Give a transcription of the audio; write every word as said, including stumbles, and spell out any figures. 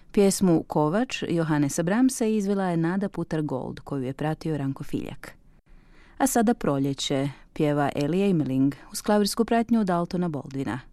Pjesmu Kovač Johanesa Brahmsa izvela je Nada Putar-Gold, koju je pratio Ranko Filjak. A sada Proljeće pjeva Elija Imeling uz klavirsku pratnju Daltona Baldwina.